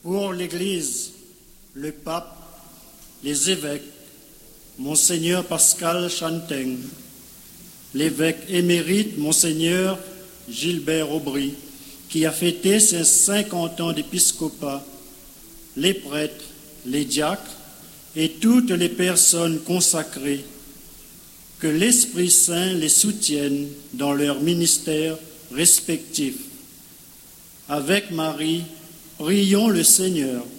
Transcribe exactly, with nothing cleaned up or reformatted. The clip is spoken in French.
pour l'Église, le pape, les évêques, Monseigneur Pascal Chanteng, l'évêque émérite Monseigneur Gilbert Aubry, qui a fêté ses cinquante ans d'épiscopat, les prêtres, les diacres et toutes les personnes consacrées, que l'Esprit Saint les soutienne dans leurs ministères respectifs. Avec Marie, prions le Seigneur.